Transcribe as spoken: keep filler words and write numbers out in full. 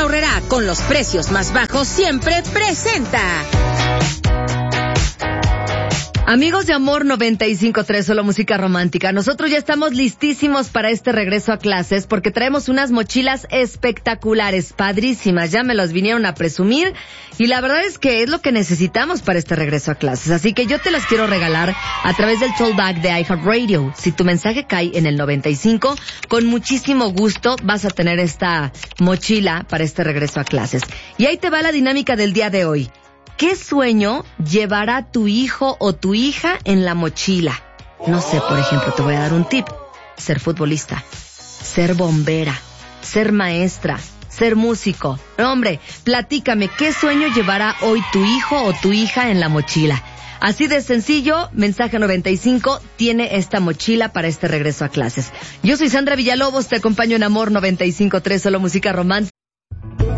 Aurrerá, con los precios más bajos siempre, presenta. Amigos de Amor noventa y cinco punto tres, solo música romántica. Nosotros ya estamos listísimos para este regreso a clases porque traemos unas mochilas espectaculares, padrísimas. Ya me los vinieron a presumir y la verdad es que es lo que necesitamos para este regreso a clases. Así que yo te las quiero regalar a través del Tollback de iHeartRadio. Si tu mensaje cae en el noventa y cinco, con muchísimo gusto vas a tener esta mochila para este regreso a clases. Y ahí te va la dinámica del día de hoy. ¿Qué sueño llevará tu hijo o tu hija en la mochila? No sé, por ejemplo, te voy a dar un tip. Ser futbolista, ser bombera, ser maestra, ser músico. No, hombre, platícame, ¿qué sueño llevará hoy tu hijo o tu hija en la mochila? Así de sencillo, mensaje noventa y cinco tiene esta mochila para este regreso a clases. Yo soy Sandra Villalobos, te acompaño en Amor noventa y cinco punto tres, solo música romántica.